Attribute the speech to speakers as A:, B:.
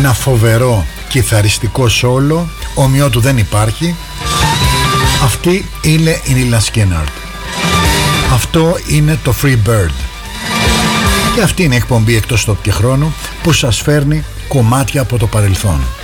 A: ένα φοβερό κιθαριστικό σόλο, ομοιό του δεν υπάρχει. Αυτή είναι η Νίλα Σκίναρντ. Αυτό είναι το Free Bird. Και αυτή είναι η εκπομπή Εκτός Τόπου και Χρόνου, που σας φέρνει κομμάτια από το παρελθόν.